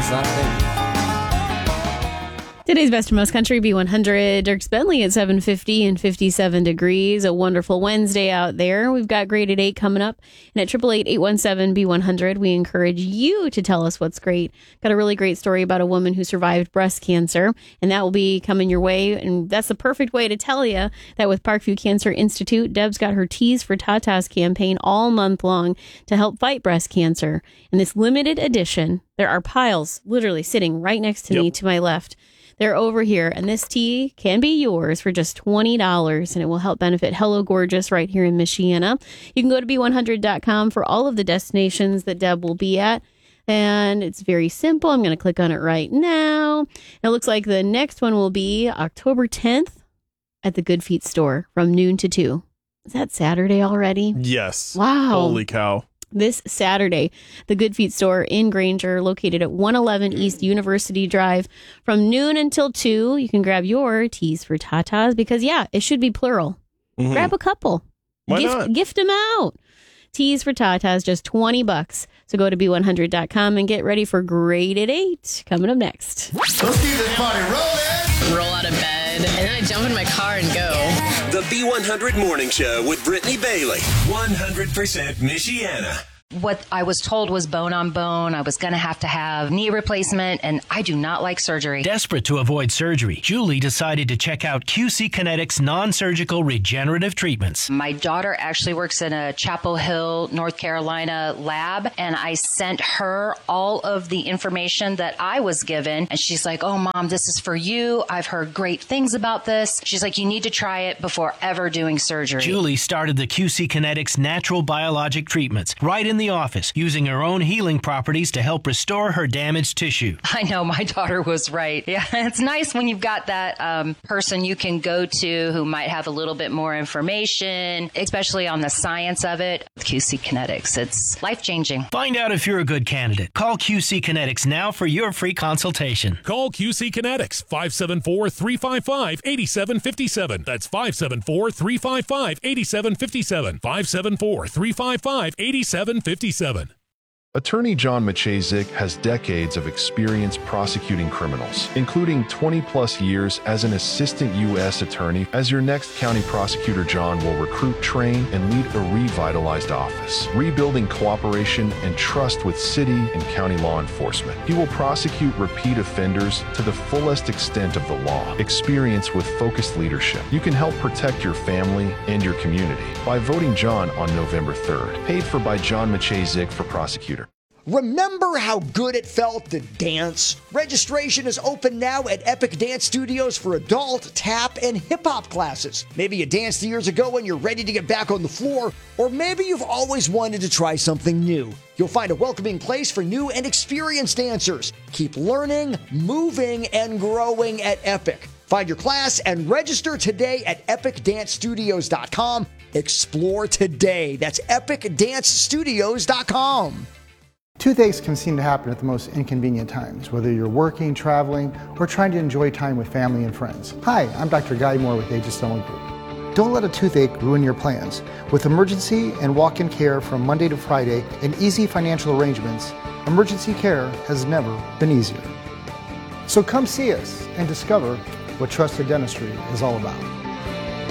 Saturday. Today's Best of Most Country, B100, Dierks Bentley at 7:50 and 57 degrees. A wonderful Wednesday out there. We've got Great at 8 coming up. And at 888-817-B100, we encourage you to tell us what's great. Got a really great story about a woman who survived breast cancer, and that will be coming your way. And that's the perfect way to tell you that with Parkview Cancer Institute, Deb's got her Teas for Tatas campaign all month long to help fight breast cancer. In this limited edition, there are piles literally sitting right next to me to my left. They're over here, and this tea can be yours for just $20, and it will help benefit Hello Gorgeous right here in Michiana. You can go to B100.com for all of the destinations that Deb will be at, and it's very simple. I'm going to click on it right now. It looks like the next one will be October 10th at the Good Feet store from noon to 2. Is that Saturday already? Yes. Wow. Holy cow. This Saturday, the Good Feet store in Granger, located at 111 East University Drive, from noon until 2. You can grab your Teas for Tatas because, it should be plural. Mm-hmm. Grab a couple. Why not? Gift them out. Teas for Tatas, just $20. So go to B100.com and get ready for Great at 8 coming up next. Let's keep this party rolling. Roll out of bed, and then I jump in my car and go. The B100 Morning Show with Brittany Bailey. 100% Michiana. What I was told was bone on bone. I was going to have knee replacement, and I do not like surgery. Desperate to avoid surgery, Julie decided to check out QC Kinetics non-surgical regenerative treatments. My daughter actually works in a Chapel Hill, North Carolina lab, and I sent her all of the information that I was given, and she's like, "Oh, Mom, this is for you. I've heard great things about this." She's like, "You need to try it before ever doing surgery." Julie started the QC Kinetics natural biologic treatments right in the office, using her own healing properties to help restore her damaged tissue. I know, my daughter was right. Yeah, it's nice when you've got that person you can go to who might have a little bit more information, especially on the science of it. QC Kinetics, it's life-changing. Find out if you're a good candidate. Call QC Kinetics now for your free consultation. Call QC Kinetics, 574-355-8757. That's 574-355-8757. 574-355-8757. Attorney John Maciejczyk has decades of experience prosecuting criminals, including 20-plus years as an assistant U.S. attorney. As your next county prosecutor, John will recruit, train, and lead a revitalized office, rebuilding cooperation and trust with city and county law enforcement. He will prosecute repeat offenders to the fullest extent of the law. Experience with focused leadership. You can help protect your family and your community by voting John on November 3rd. Paid for by John Maciejczyk for prosecutor. Remember how good it felt to dance? Registration is open now at Epic Dance Studios for adult, tap, and hip-hop classes. Maybe you danced years ago and you're ready to get back on the floor, or maybe you've always wanted to try something new. You'll find a welcoming place for new and experienced dancers. Keep learning, moving, and growing at Epic. Find your class and register today at epicdancestudios.com. Explore today. That's epicdancestudios.com. Toothaches can seem to happen at the most inconvenient times, whether you're working, traveling, or trying to enjoy time with family and friends. Hi, I'm Dr. Guy Moore with Aegis Stone Group. Don't let a toothache ruin your plans. With emergency and walk-in care from Monday to Friday and easy financial arrangements, emergency care has never been easier. So come see us and discover what trusted dentistry is all about.